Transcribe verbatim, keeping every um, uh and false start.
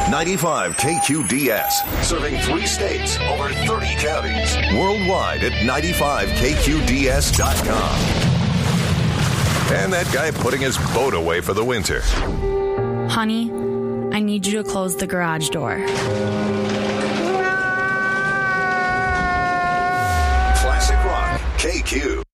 ninety-five K Q D S, serving three states, over thirty counties. Worldwide at ninety-five K Q D S dot com. And that guy putting his boat away for the winter. Honey, I need you to close the garage door. Classic Rock, K Q.